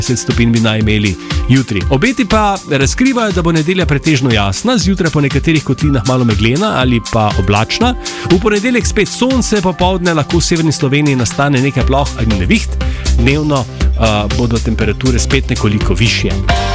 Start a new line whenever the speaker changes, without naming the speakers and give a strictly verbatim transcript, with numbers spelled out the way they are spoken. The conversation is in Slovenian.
stopinj bi naj imeli jutri. Obeti pa razkrivajo, da bo nedelja pretežno jasna, zjutraj po nekaterih kotlinah malo meglena ali pa oblačna. V ponedeljek spet sonce, popoldne lahko v severni Sloveniji nastane nekaj ploh ali neviht. Dnevno uh, bodo temperature spet nekoliko višje.